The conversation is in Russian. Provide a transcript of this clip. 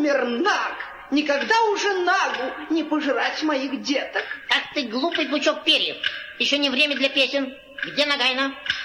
умер наг. Никогда уже нагу не пожирать моих деток. Ах ты, глупый пучок перьев. Еще не время для песен. Где Нагайна?